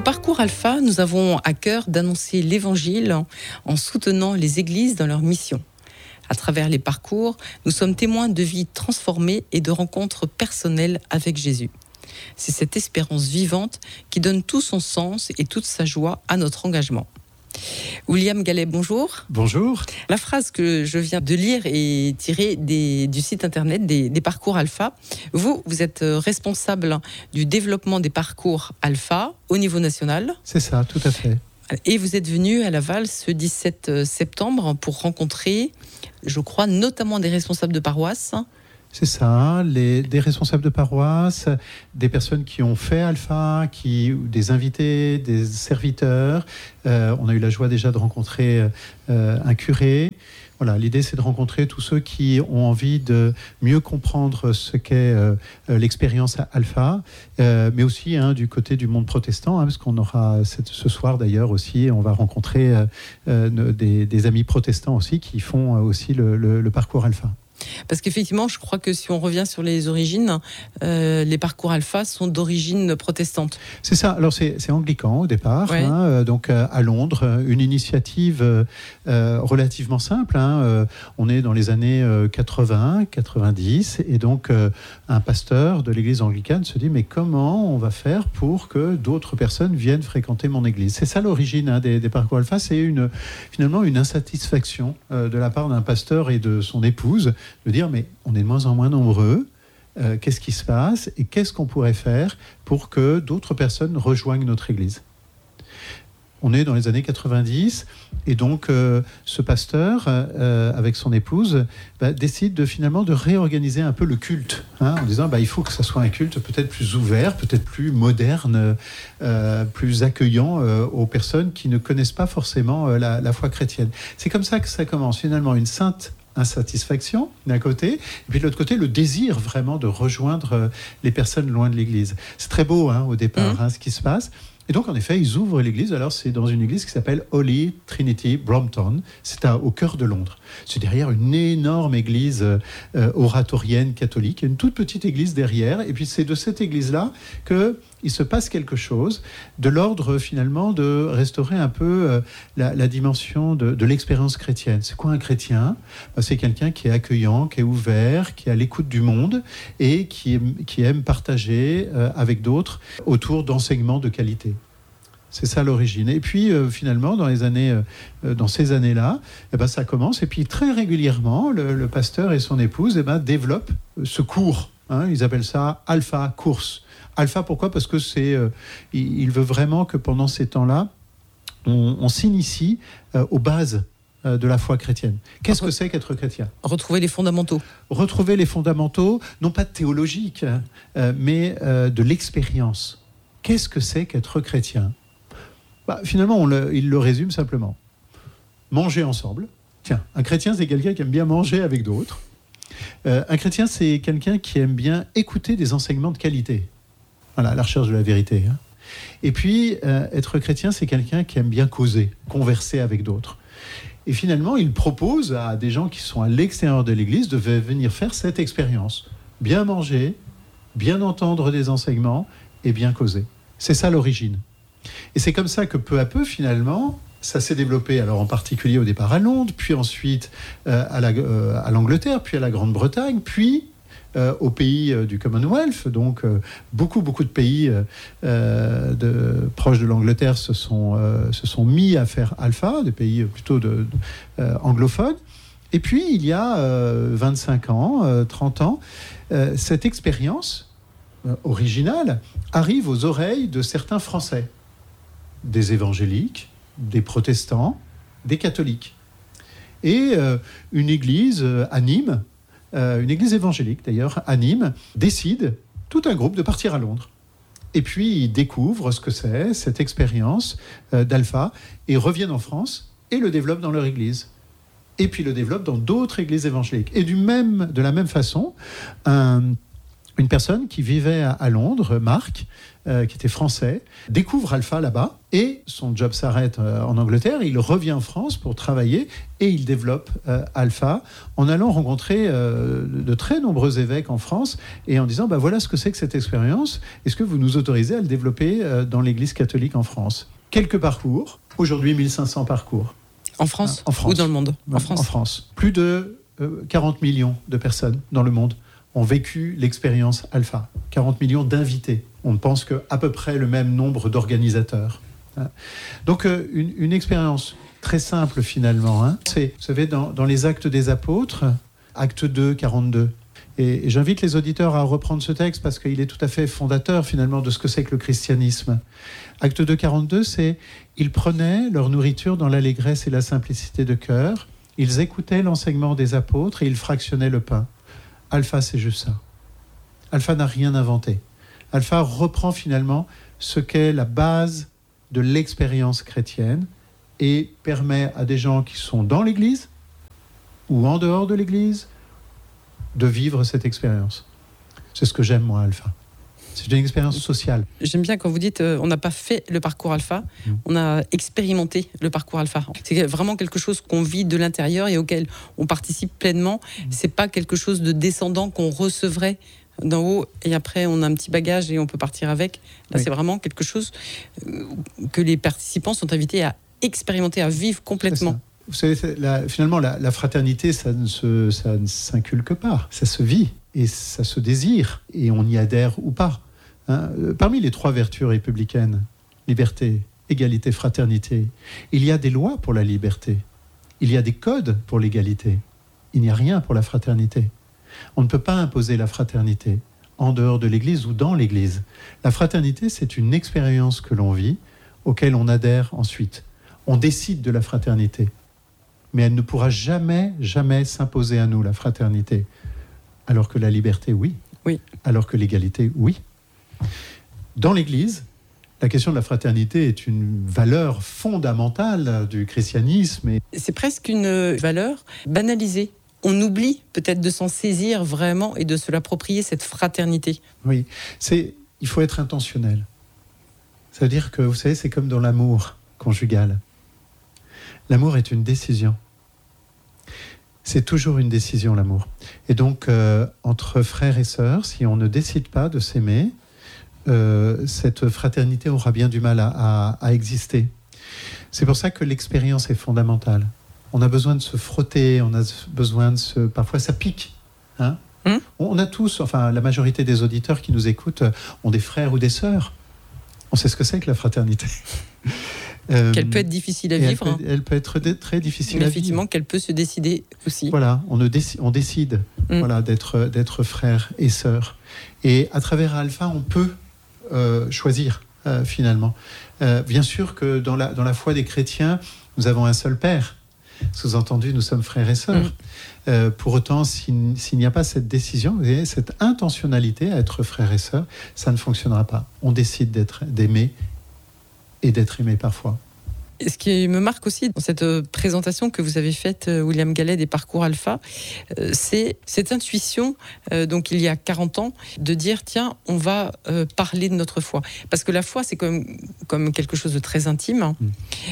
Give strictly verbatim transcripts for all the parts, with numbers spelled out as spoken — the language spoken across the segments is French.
Parcours Alpha, nous avons à cœur d'annoncer l'Évangile en soutenant les églises dans leur mission. À travers les parcours, nous sommes témoins de vies transformées et de rencontres personnelles avec Jésus. C'est cette espérance vivante qui donne tout son sens et toute sa joie à notre engagement. William Gallet, bonjour. Bonjour. La phrase que je viens de lire est tirée des, du site internet des, des Parcours Alpha. Vous, vous êtes responsable du développement des Parcours Alpha au niveau national. C'est ça, tout à fait. Et vous êtes venu à Laval ce dix-sept septembre pour rencontrer, je crois, notamment des responsables de paroisse. C'est ça, les, des responsables de paroisse, des personnes qui ont fait Alpha, qui, des invités, des serviteurs. Euh, on a eu la joie déjà de rencontrer euh, un curé. Voilà, l'idée, c'est de rencontrer tous ceux qui ont envie de mieux comprendre ce qu'est euh, l'expérience Alpha, euh, mais aussi hein, du côté du monde protestant, hein, parce qu'on aura cette, ce soir d'ailleurs aussi, on va rencontrer euh, euh, des, des amis protestants aussi qui font euh, aussi le, le, le parcours Alpha. Parce qu'effectivement, je crois que si on revient sur les origines, euh, les parcours Alpha sont d'origine protestante. C'est ça. Alors, c'est, c'est anglican au départ. Ouais. Hein, euh, donc, euh, à Londres, une initiative euh, euh, relativement simple. Hein, euh, on est dans les années euh, quatre-vingts, quatre-vingt-dix. Et donc, euh, un pasteur de l'église anglicane se dit, mais comment on va faire pour que d'autres personnes viennent fréquenter mon église ? C'est ça l'origine hein, des, des parcours Alpha. C'est une, finalement une insatisfaction euh, de la part d'un pasteur et de son épouse de dire, mais on est de moins en moins nombreux, euh, qu'est-ce qui se passe et qu'est-ce qu'on pourrait faire pour que d'autres personnes rejoignent notre église ? On est dans les années quatre-vingt-dix, et donc euh, ce pasteur, euh, avec son épouse, bah, décide de, finalement de réorganiser un peu le culte, hein, en disant bah, il faut que ça soit un culte peut-être plus ouvert, peut-être plus moderne, euh, plus accueillant euh, aux personnes qui ne connaissent pas forcément euh, la, la foi chrétienne. C'est comme ça que ça commence, finalement, une sainte insatisfaction d'un côté, et puis de l'autre côté, le désir vraiment de rejoindre les personnes loin de l'église. C'est très beau hein, au départ, mmh. hein, ce qui se passe. Et donc, en effet, ils ouvrent l'église. Alors, c'est dans une église qui s'appelle Holy Trinity Brompton. C'est à, au cœur de Londres. C'est derrière une énorme église euh, oratorienne catholique. Il y a une toute petite église derrière. Et puis, c'est de cette église-là qu'il se passe quelque chose de l'ordre, finalement, de restaurer un peu euh, la, la dimension de, de l'expérience chrétienne. C'est quoi un chrétien ? Ben, c'est quelqu'un qui est accueillant, qui est ouvert, qui est à l'écoute du monde et qui aime, qui aime partager euh, avec d'autres autour d'enseignements de qualité. C'est ça l'origine. Et puis euh, finalement, dans les années, euh, dans ces années-là, eh ben, ça commence. Et puis très régulièrement, le, le pasteur et son épouse eh ben, développent ce cours. Hein, ils appellent ça Alpha Course. Alpha, pourquoi ? Parce que c'est, euh, il, il veut vraiment que pendant ces temps-là, on, on s'initie euh, aux bases euh, de la foi chrétienne. Qu'est-ce que c'est qu'être chrétien ? Retrouver les fondamentaux. Retrouver les fondamentaux, non pas théologiques, euh, mais euh, de l'expérience. Qu'est-ce que c'est qu'être chrétien ? Bah, finalement, on le, il le résume simplement. Manger ensemble. Tiens, un chrétien, c'est quelqu'un qui aime bien manger avec d'autres. Euh, un chrétien, c'est quelqu'un qui aime bien écouter des enseignements de qualité. Voilà, la recherche de la vérité. Hein. Et puis, euh, être chrétien, c'est quelqu'un qui aime bien causer, converser avec d'autres. Et finalement, il propose à des gens qui sont à l'extérieur de l'Église de venir faire cette expérience. Bien manger, bien entendre des enseignements et bien causer. C'est ça l'origine. Et c'est comme ça que peu à peu, finalement, ça s'est développé, alors en particulier au départ à Londres, puis ensuite euh, à, la, euh, à l'Angleterre, puis à la Grande-Bretagne, puis euh, aux pays euh, du Commonwealth. Donc euh, beaucoup, beaucoup de pays euh, de, proches de l'Angleterre se sont, euh, se sont mis à faire Alpha, des pays plutôt de, de, euh, anglophones. Et puis, il y a euh, vingt-cinq ans, euh, trente ans, euh, cette expérience euh, originale arrive aux oreilles de certains Français. Des évangéliques, des protestants, des catholiques. Et euh, une église euh, à Nîmes, euh, une église évangélique d'ailleurs, à Nîmes, décide, tout un groupe, de partir à Londres. Et puis ils découvrent ce que c'est, cette expérience euh, d'Alpha, et reviennent en France et le développent dans leur église. Et puis le développent dans d'autres églises évangéliques. Et du même, de la même façon, un... Une personne qui vivait à, à Londres, Marc, euh, qui était français, découvre Alpha là-bas et son job s'arrête euh, en Angleterre. Il revient en France pour travailler et il développe euh, Alpha en allant rencontrer euh, de très nombreux évêques en France et en disant bah, voilà ce que c'est que cette expérience. Est-ce que vous nous autorisez à le développer euh, dans l'Église catholique en France ? Quelques parcours, aujourd'hui mille cinq cents parcours. En France, hein, en France. Ou dans le monde ? En France. En France. Plus de euh, quarante millions de personnes dans le monde ont vécu l'expérience Alpha. quarante millions d'invités. On ne pense qu'à peu près le même nombre d'organisateurs. Donc euh, une, une expérience très simple finalement. Hein. C'est, vous savez, dans, dans les Actes des Apôtres, acte deux, quarante-deux. Et, et j'invite les auditeurs à reprendre ce texte parce qu'il est tout à fait fondateur finalement de ce que c'est que le christianisme. Acte deux, quarante-deux, c'est « Ils prenaient leur nourriture dans l'allégresse et la simplicité de cœur. Ils écoutaient l'enseignement des apôtres et ils fractionnaient le pain. » Alpha, c'est juste ça. Alpha n'a rien inventé. Alpha reprend finalement ce qu'est la base de l'expérience chrétienne et permet à des gens qui sont dans l'Église ou en dehors de l'Église de vivre cette expérience. C'est ce que j'aime, moi, Alpha. C'est une expérience sociale. J'aime bien quand vous dites euh, on n'a pas fait le parcours Alpha, mmh. on a expérimenté le parcours Alpha. C'est vraiment quelque chose qu'on vit de l'intérieur et auquel on participe pleinement. Mmh. C'est pas quelque chose de descendant qu'on recevrait d'en haut et après on a un petit bagage et on peut partir avec. Là, oui. C'est vraiment quelque chose que les participants sont invités à expérimenter, à vivre complètement. Vous savez, la, finalement, la, la fraternité, ça ne, se, ça ne s'inculque pas, ça se vit et ça se désire et on y adhère ou pas. Hein, parmi les trois vertus républicaines, liberté, égalité, fraternité, il y a des lois pour la liberté, il y a des codes pour l'égalité, il n'y a rien pour la fraternité. On ne peut pas imposer la fraternité en dehors de l'Église ou dans l'Église. La fraternité, c'est une expérience que l'on vit, auquel on adhère ensuite. On décide de la fraternité, mais elle ne pourra jamais, jamais s'imposer à nous, la fraternité. Alors que la liberté, oui. Oui. Alors que l'égalité, oui. Dans l'Église, la question de la fraternité est une valeur fondamentale du christianisme. Et... C'est presque une valeur banalisée. On oublie peut-être de s'en saisir vraiment et de se l'approprier, cette fraternité. Oui, c'est, il faut être intentionnel. Ça veut dire que, vous savez, c'est comme dans l'amour conjugal. L'amour est une décision. C'est toujours une décision, l'amour. Et donc, euh, entre frères et sœurs, si on ne décide pas de s'aimer, euh, cette fraternité aura bien du mal à, à, à exister. C'est pour ça que l'expérience est fondamentale. On a besoin de se frotter, on a besoin de se... Parfois, ça pique. Hein mmh. On a tous, enfin, la majorité des auditeurs qui nous écoutent ont des frères ou des sœurs. On sait ce que c'est que la fraternité. Euh, qu'elle peut être difficile à vivre. Elle peut, elle peut être dé- très difficile Mais à effectivement, vivre. Qu'elle peut se décider aussi. Voilà, on, ne décide, on décide mm. voilà, d'être, d'être frères et sœurs. Et à travers Alpha, on peut euh, choisir, euh, finalement. Euh, bien sûr que dans la, dans la foi des chrétiens, nous avons un seul Père. Sous-entendu, nous sommes frères et sœurs. Mm. Euh, pour autant, s'il, s'il n'y a pas cette décision, vous voyez, cette intentionnalité à être frères et sœurs, ça ne fonctionnera pas. On décide d'être, d'aimer et d'être aimé parfois. Et ce qui me marque aussi dans cette présentation que vous avez faite, William Gallet, des parcours Alpha, c'est cette intuition, euh, donc il y a quarante ans, de dire tiens, on va euh, parler de notre foi. Parce que la foi, c'est comme, comme quelque chose de très intime. Hein, mmh.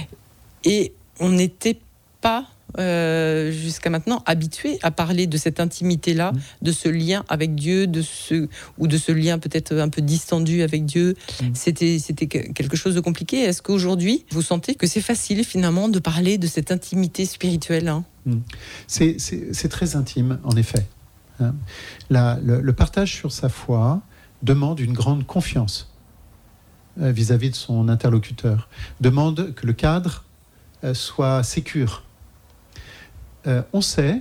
Et on n'était pas, euh, jusqu'à maintenant, habitué à parler de cette intimité-là, mmh. de ce lien avec Dieu, de ce, ou de ce lien peut-être un peu distendu avec Dieu. Mmh. C'était, c'était quelque chose de compliqué. Est-ce qu'aujourd'hui, vous sentez que c'est facile finalement de parler de cette intimité spirituelle hein mmh. c'est, c'est, c'est très intime, en effet. Hein. La, le, le partage sur sa foi demande une grande confiance euh, vis-à-vis de son interlocuteur, demande que le cadre euh, soit sécure. Euh, on sait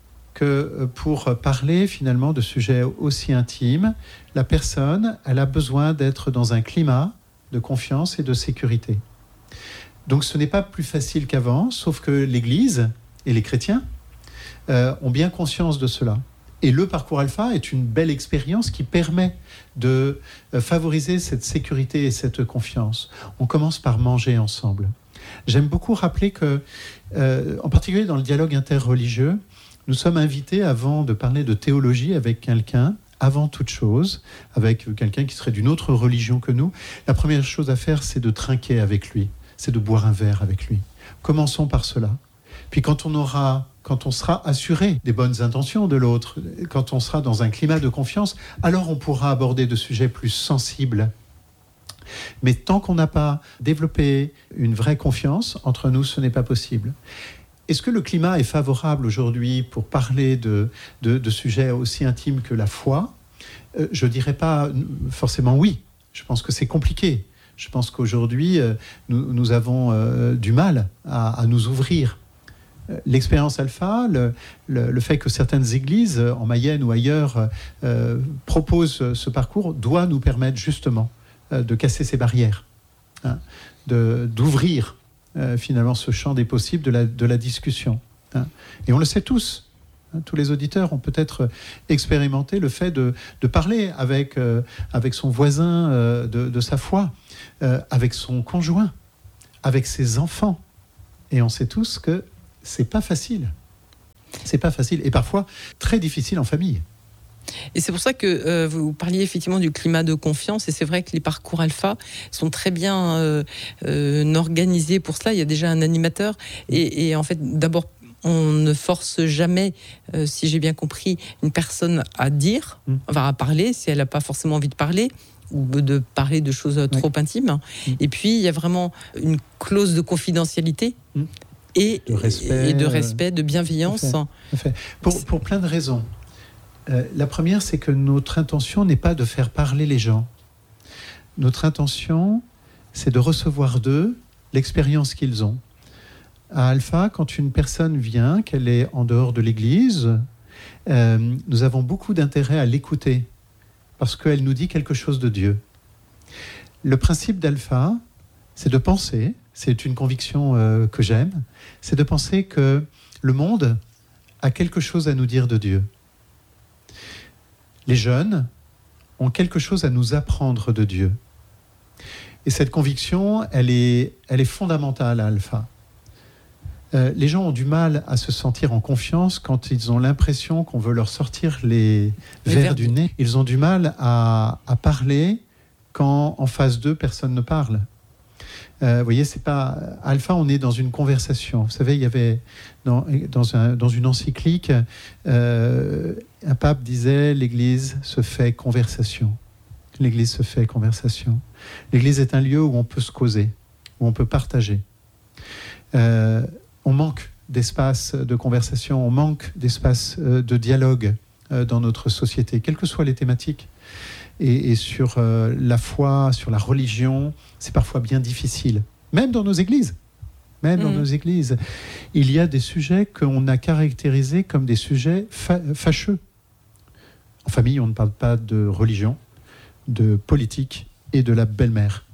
que pour parler finalement de sujets aussi intimes, la personne, elle a besoin d'être dans un climat de confiance et de sécurité. Donc ce n'est pas plus facile qu'avant, sauf que l'Église et les chrétiens euh, ont bien conscience de cela. Et le parcours Alpha est une belle expérience qui permet de euh, favoriser cette sécurité et cette confiance. On commence par manger ensemble. J'aime beaucoup rappeler que, euh, en particulier dans le dialogue interreligieux, nous sommes invités, avant de parler de théologie avec quelqu'un, avant toute chose, avec quelqu'un qui serait d'une autre religion que nous, la première chose à faire, c'est de trinquer avec lui, c'est de boire un verre avec lui. Commençons par cela. Puis quand on aura, quand on sera assuré des bonnes intentions de l'autre, quand on sera dans un climat de confiance, alors on pourra aborder de sujets plus sensibles. Mais tant qu'on n'a pas développé une vraie confiance entre nous, ce n'est pas possible. Est-ce que le climat est favorable aujourd'hui pour parler de, de, de sujets aussi intimes que la foi ? euh, Je ne dirais pas forcément oui. Je pense que c'est compliqué. Je pense qu'aujourd'hui, euh, nous, nous avons euh, du mal à, à nous ouvrir. L'expérience alpha, le, le, le fait que certaines églises en Mayenne ou ailleurs euh, proposent ce parcours doit nous permettre justement euh, de casser ces barrières, hein, de, d'ouvrir euh, finalement ce champ des possibles de la, de la discussion. Hein. Et on le sait tous, hein, tous les auditeurs ont peut-être expérimenté le fait de, de parler avec, euh, avec son voisin euh, de, de sa foi, euh, avec son conjoint, avec ses enfants. Et on sait tous que c'est pas facile. C'est pas facile. Et parfois, très difficile en famille. Et c'est pour ça que euh, vous parliez effectivement du climat de confiance. Et c'est vrai que les parcours alpha sont très bien euh, euh, organisés pour cela. Il y a déjà un animateur. Et, et en fait, d'abord, on ne force jamais, euh, si j'ai bien compris, une personne à dire, mmh. enfin, à parler, si elle n'a pas forcément envie de parler, ou de parler de choses trop oui. intimes. Mmh. Et puis, il y a vraiment une clause de confidentialité. Mmh. Et de respect, et de, respect, de bienveillance. Tout à fait, tout à fait. Pour, pour plein de raisons. Euh, la première, c'est que notre intention n'est pas de faire parler les gens. Notre intention, c'est de recevoir d'eux l'expérience qu'ils ont. À Alpha, quand une personne vient, qu'elle est en dehors de l'Église, euh, nous avons beaucoup d'intérêt à l'écouter, parce qu'elle nous dit quelque chose de Dieu. Le principe d'Alpha, c'est de penser, c'est une conviction euh, que j'aime, c'est de penser que le monde a quelque chose à nous dire de Dieu. Les jeunes ont quelque chose à nous apprendre de Dieu. Et cette conviction, elle est, elle est fondamentale à Alpha. Euh, les gens ont du mal à se sentir en confiance quand ils ont l'impression qu'on veut leur sortir les, les vers du nez. Ils ont du mal à, à parler quand en face d'eux, personne ne parle. Euh, vous voyez, c'est pas Alpha, on est dans une conversation. Vous savez, il y avait dans, dans, un, dans une encyclique, euh, un pape disait l'Église se fait conversation. L'Église se fait conversation. L'Église est un lieu où on peut se causer, où on peut partager. Euh, on manque d'espace de conversation, on manque d'espace de dialogue dans notre société, quelles que soient les thématiques. Et, et sur euh, la foi, sur la religion, c'est parfois bien difficile. Même dans nos églises. Même mmh. dans nos églises. Il y a des sujets qu'on a caractérisés comme des sujets fa- fâcheux. En famille, on ne parle pas de religion, de politique et de la belle-mère.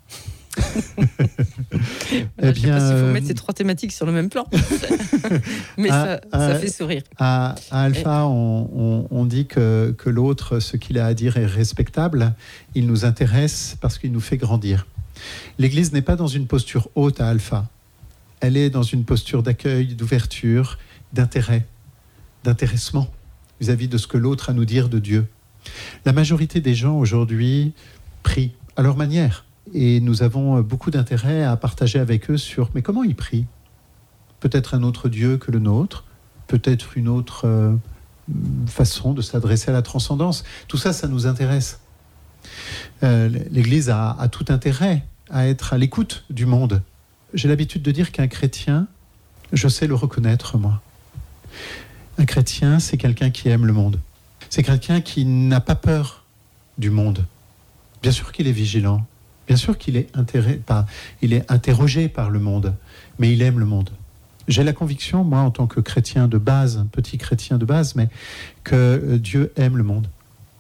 eh bien, je ne sais pas s'il faut mettre ces trois thématiques sur le même plan. Mais à, ça, à, ça fait sourire. À, à Alpha, on, on, on dit que, que l'autre, ce qu'il a à dire est respectable. Il nous intéresse parce qu'il nous fait grandir. L'Église n'est pas dans une posture haute à Alpha. Elle est dans une posture d'accueil, d'ouverture, d'intérêt, d'intéressement vis-à-vis de ce que l'autre a à nous dire de Dieu. La majorité des gens aujourd'hui prient à leur manière. Et nous avons beaucoup d'intérêt à partager avec eux sur mais comment ils prient ? Peut-être un autre Dieu que le nôtre, peut-être une autre euh, façon de s'adresser à la transcendance. Tout ça, ça nous intéresse. Euh, L'Église a, a tout intérêt à être à l'écoute du monde. J'ai l'habitude de dire qu'un chrétien, je sais le reconnaître, moi. Un chrétien, c'est quelqu'un qui aime le monde. C'est quelqu'un qui n'a pas peur du monde. Bien sûr qu'il est vigilant. Bien sûr qu'il est, intéré, pas, il est interrogé par le monde, mais il aime le monde. J'ai la conviction, moi, en tant que chrétien de base, un petit chrétien de base, mais que Dieu aime le monde.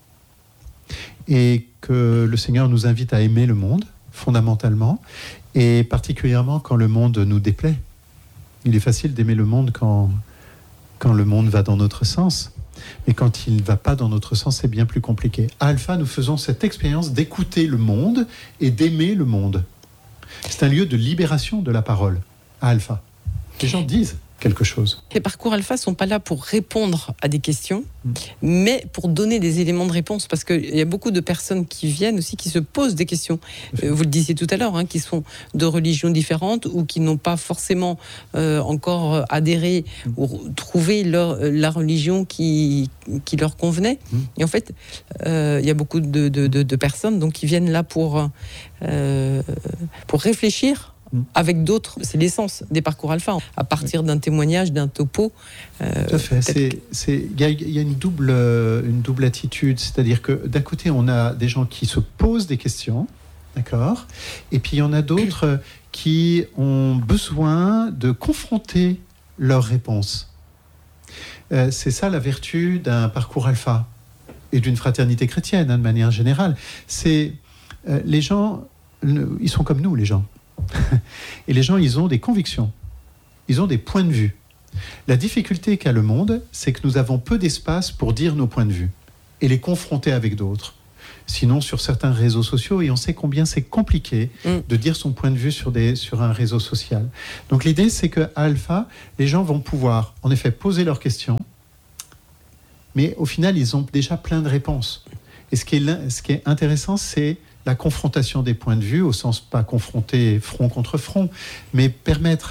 Et que le Seigneur nous invite à aimer le monde, fondamentalement, et particulièrement quand le monde nous déplaît. Il est facile d'aimer le monde quand, quand le monde va dans notre sens. Mais quand il ne va pas dans notre sens, c'est bien plus compliqué. À Alpha, nous faisons cette expérience d'écouter le monde et d'aimer le monde. C'est un lieu de libération de la parole, à Alpha. Les gens disent, quelque chose. Les parcours alpha ne sont pas là pour répondre à des questions, mmh. mais pour donner des éléments de réponse. Parce qu'il y a beaucoup de personnes qui viennent aussi, qui se posent des questions. Euh, vous le disiez tout à l'heure, hein, qui sont de religions différentes ou qui n'ont pas forcément euh, encore adhéré mmh. ou trouvé leur, la religion qui, qui leur convenait. Mmh. Et en fait, euh, il y a beaucoup de, de, de, de personnes donc, qui viennent là pour, euh, pour réfléchir avec d'autres. C'est l'essence des parcours alpha, à partir d'un témoignage, d'un topo. Euh, Tout à fait. C'est, c'est, il y a, il y a une double, une double attitude, c'est-à-dire que d'un côté, on a des gens qui se posent des questions, d'accord, et puis il y en a d'autres qui ont besoin de confronter leurs réponses. Euh, c'est ça la vertu d'un parcours alpha et d'une fraternité chrétienne, hein, de manière générale. C'est euh, les gens, ils sont comme nous, les gens. Et les gens, ils ont des convictions, ils ont des points de vue. La difficulté qu'a le monde, c'est que nous avons peu d'espace pour dire nos points de vue et les confronter avec d'autres. Sinon, sur certains réseaux sociaux, et on sait combien c'est compliqué mm. de dire son point de vue sur, des, sur un réseau social. Donc l'idée, c'est qu'à Alpha, les gens vont pouvoir, en effet, poser leurs questions, mais au final, ils ont déjà plein de réponses. Et ce qui est, ce qui est intéressant, c'est la confrontation des points de vue, au sens pas confronter front contre front, mais permettre